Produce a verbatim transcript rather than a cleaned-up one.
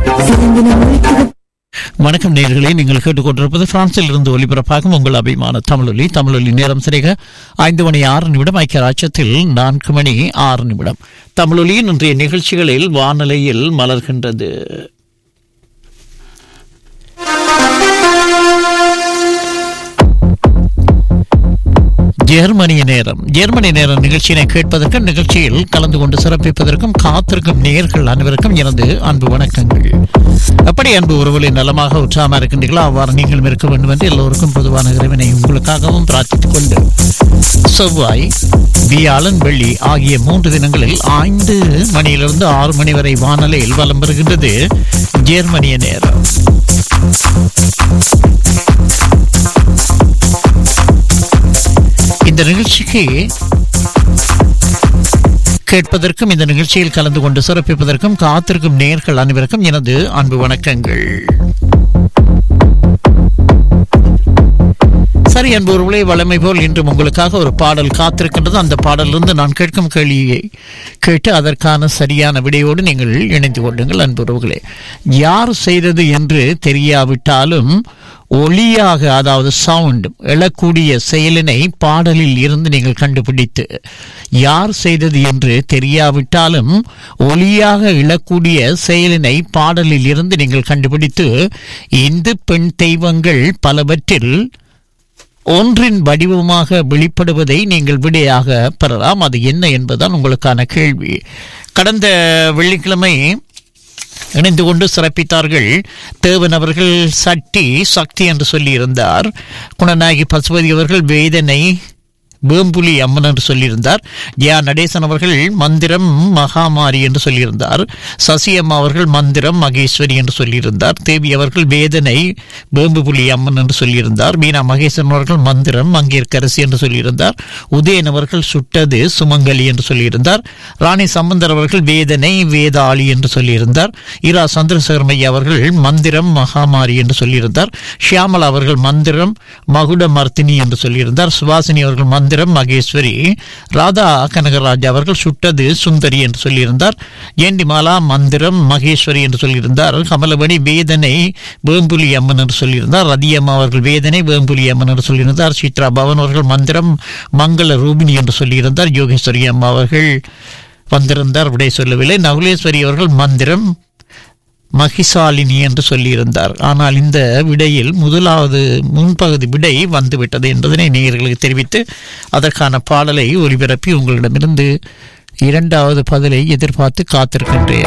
வணக்கம் நேயர்களே, நீங்கள் கேட்டுக்கொண்டிருப்பது பிரான்சில் இருந்து ஒலிபரப்பாகும் உங்கள் அபிமான தமிழொலி. தமிழொலி நேரம் சரியாக ஐந்து மணி ஆறு நிமிடம். ஐக்கிய ராஜ்யத்தில் நான்கு மணி ஆறு நிமிடம். தமிழொலியின் இன்றைய நிகழ்ச்சிகளில் வானொலியில் மலர்கின்றது ஜெர்மனிய நேரம். ஜெர்மனி நேரம் நிகழ்ச்சியினை கேட்பதற்கும் நிகழ்ச்சியில் கலந்து கொண்டு சிறப்பிப்பதற்கும் காத்திருக்கும் நேயர்கள் அனைவருக்கும் எனது அன்பு வணக்கங்கள். எப்படி அன்பு உறவுகளை நலமாக உற்சாகமாக இருக்கின்றீர்களோ அவ்வாறு நீங்களும் இருக்க வேண்டும் என்று எல்லோருக்கும் பொதுவான இறைவனை உங்களுக்காகவும் பிரார்த்தித்துக் கொண்டு செவ்வாய், வியாழன், வெள்ளி ஆகிய மூன்று தினங்களில் ஐந்து மணியிலிருந்து ஆறு மணி வரை வானொலியில் வலம் பெறுகின்றது ஜெர்மனிய நேரம். இந்த நிகழ்ச்சிக்கு கேட்பதற்கும் இந்த நிகழ்ச்சியில் கலந்து கொண்டு சிறப்பிப்பதற்கும் காத்திருக்கும் நேயர்கள் அனைவருக்கும் எனது அன்பு வணக்கங்கள். சரி அன்புறவுகளே, வழமை போல் இன்றும் உங்களுக்காக ஒரு பாடல் காத்திருக்கின்றது. அந்த பாடலிருந்து நான் கேட்கும் கேள்வியை கேட்டு அதற்கான சரியான விடையோடு நீங்கள் இணைந்து கொள்ளுங்கள். அன்புறவுகளே, யார் செய்தது என்று தெரியாவிட்டாலும் ஒளியாக, அதாவது சவுண்ட் எழக்கூடிய செயலினை பாடலில் இருந்து நீங்கள் கண்டுபிடித்து, யார் செய்தது என்று தெரியாவிட்டாலும் ஒளியாக எழக்கூடிய செயலினை பாடலில் இருந்து நீங்கள் கண்டுபிடித்து இந்து பெண் தெய்வங்கள் பலவற்றில் ஒன்றின் வடிவமாக வெளிப்படுவதை நீங்கள் விடையாக பெறலாம். அது என்ன என்பதுதான் உங்களுக்கான கேள்வி. கடந்த வெள்ளிக்கிழமை இணைந்து கொண்டு சிறப்பித்தார்கள் தேவன் அவர்கள் சட்டி சக்தி என்று சொல்லியிருந்தார். குணநாயகி பசுபதி அவர்கள் வேதனை வேம்புலி அம்மன் என்று சொல்லியிருந்தார். ஜெயா நடேசன் அவர்கள் மந்திரம் மகாமாரி என்று சொல்லியிருந்தார். சசியம்மா அவர்கள் மந்திரம் மகேஸ்வரி என்று சொல்லியிருந்தார். தேவி அவர்கள் வேதனை வேம்புபுலி அம்மன் என்று சொல்லியிருந்தார். மீனா மகேசன் அவர்கள் மந்திரம் மங்கேற்கரசி என்று சொல்லியிருந்தார். உதயன் அவர்கள் சுட்டது சுமங்கலி என்று சொல்லியிருந்தார். ராணி சம்பந்தர் அவர்கள் வேதனை வேதாளி என்று சொல்லியிருந்தார். இரா சந்திரசேகரமையா அவர்கள் மந்திரம் மகாமாரி என்று சொல்லியிருந்தார். ஷியாமலா அவர்கள் மந்திரம் மகுட மர்த்தினி என்று சொல்லியிருந்தார். சுவாசினி அவர்கள் மந்திரம் மகேஸ்வரி. ராதா கனகராஜ் அவர்கள் சுட்டது சுந்தரி என்று சொல்லியிருந்தார். ஏண்டிமாலா மந்திரம் மகேஸ்வரி என்று சொல்லியிருந்தார். கமலவணி வேதனை வேம்புலி அம்மன் என்று சொல்லியிருந்தார். ரதியம்மா அவர்கள் வேதனை வேம்புலி அம்மன் என்று சொல்லியிருந்தார். சித்ரா பவன் அவர்கள் மந்திரம் மங்கள ரூபினி என்று சொல்லியிருந்தார். யோகேஸ்வரி அம்மா அவர்கள் வந்திருந்தார், விடை சொல்லவில்லை. நகுலேஸ்வரி அவர்கள் மந்திரம் மகிசாலினி என்று சொல்லியிருந்தார். ஆனால் இந்த விடையில் முதலாவது முன்பகுதி விடை வந்துவிட்டது என்பதனை நேயர்களுக்கு தெரிவித்து அதற்கான பாடலை ஒலிபரப்பி உங்களிடமிருந்து இரண்டாவது பதிலை எதிர்பார்த்து காத்திருக்கின்றேன்.